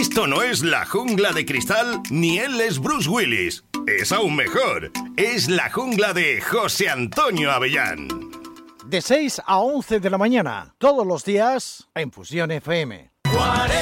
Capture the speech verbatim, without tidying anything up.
Esto no es La Jungla de Cristal, ni él es Bruce Willis. Es aún mejor. Es La Jungla de José Antonio Avellán. De seis a once de la mañana, todos los días, en Fusión F M.